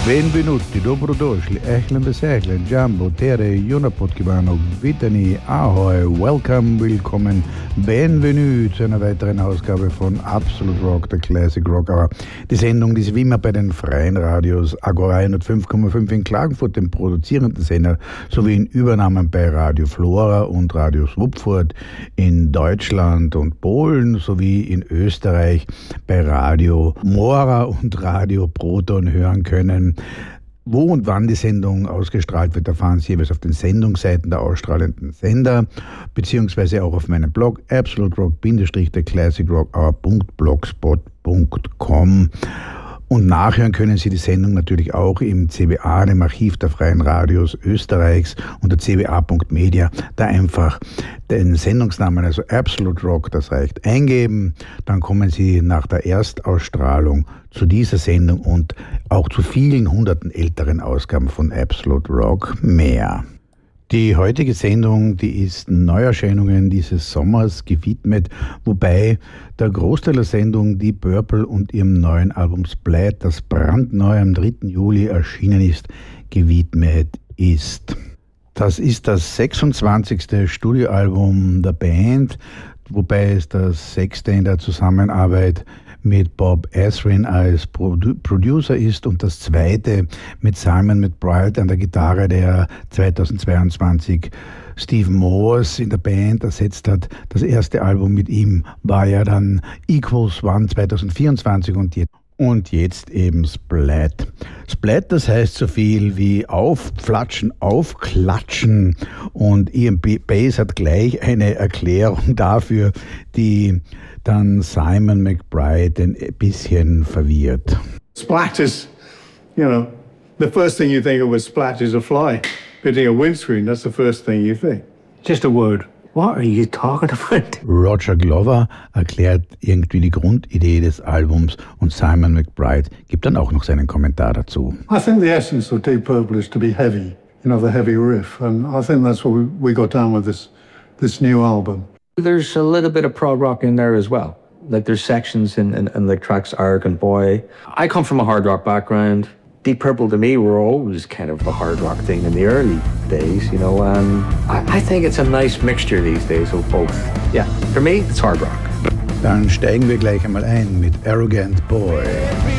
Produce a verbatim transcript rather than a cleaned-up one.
Benvenuti, dobrodošli, ehlen besehlen, Jumbo, Tere, Junapot, Kibano, Vitani, Ahoy, welcome, willkommen, Benvenue zu einer weiteren Ausgabe von Absolute Rock, der Classic Rock Hour. Die Sendung, die Sie wie immer bei den freien Radios Agora hundertfünf Komma fünf in Klagenfurt, dem produzierenden Sender, sowie in Übernahmen bei Radio Flora und Radio Swupfurt in Deutschland und Polen, sowie in Österreich bei Radio Mora und Radio Proton hören können. Wo und wann die Sendung ausgestrahlt wird, erfahren Sie jeweils auf den Sendungsseiten der ausstrahlenden Sender, beziehungsweise auch auf meinem Blog absolute rock classic rock hour punkt blogspot punkt com. Und nachhören können Sie die Sendung natürlich auch im C B A, dem Archiv der Freien Radios Österreichs, unter c b a punkt media. Da einfach den Sendungsnamen, also Absolute Rock, das reicht, eingeben. Dann kommen Sie nach der Erstausstrahlung zu dieser Sendung und auch zu vielen hunderten älteren Ausgaben von Absolute Rock mehr. Die heutige Sendung, die ist Neuerscheinungen dieses Sommers gewidmet, wobei der Großteil der Sendung Deep Purple und ihrem neuen Album Splat, das brandneu am dritten Juli erschienen ist, gewidmet ist. Das ist das sechsundzwanzigste Studioalbum der Band, wobei es das sechste in der Zusammenarbeit mit Bob Ezrin als Produ- Producer ist und das zweite mit Simon McBride an der Gitarre, der zweitausendzweiundzwanzig Steve Morse in der Band ersetzt hat. Das erste Album mit ihm war ja dann Equals One zweitausendvierundzwanzig und jetzt Und jetzt eben Splat. Splat, das heißt so viel wie aufpflatschen, aufklatschen. Und Ian Bass hat gleich eine Erklärung dafür, die dann Simon McBride ein bisschen verwirrt. Splat is, you know, the first thing you think of with splat is a fly hitting a windscreen. That's the first thing you think. Just a word. What are you talking about? Roger Glover erklärt irgendwie die Grundidee des Albums und Simon McBride gibt dann auch noch seinen Kommentar dazu. I think the essence of Deep Purple is to be heavy, you know, the heavy riff, and I think that's what we, we got down with this this new album. There's a little bit of prog rock in there as well. Like there's sections in, in, in like tracks Arrogant Boy. I come from a hard rock background. Deep Purple to me were always kind of a hard rock thing in the early days, you know, and I, I think it's a nice mixture these days of both. Yeah, for me, it's hard rock. Dann steigen wir gleich einmal ein mit Arrogant Boy.